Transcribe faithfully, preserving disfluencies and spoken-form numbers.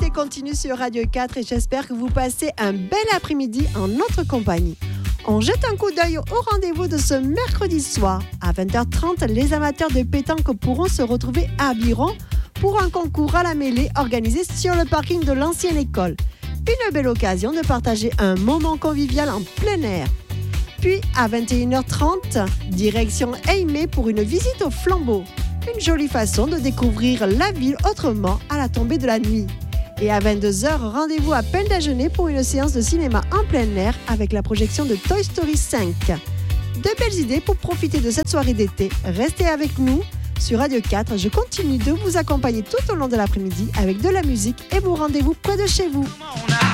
l'été continue sur Radio quatre et j'espère que vous passez un bel après-midi en notre compagnie. On jette un coup d'œil au rendez-vous de ce mercredi soir. À vingt heures trente, les amateurs de pétanque pourront se retrouver à Biron pour un concours à la mêlée organisé sur le parking de l'ancienne école. Une belle occasion de partager un moment convivial en plein air. Puis, à vingt et une heures trente, direction Aimé pour une visite au flambeau. Une jolie façon de découvrir la ville autrement à la tombée de la nuit. Et à vingt-deux heures, rendez-vous à Pendagenet pour une séance de cinéma en plein air avec la projection de Toy Story cinq. De belles idées pour profiter de cette soirée d'été. Restez avec nous sur Radio quatre. Je continue de vous accompagner tout au long de l'après-midi avec de la musique et vos rendez-vous près de chez vous.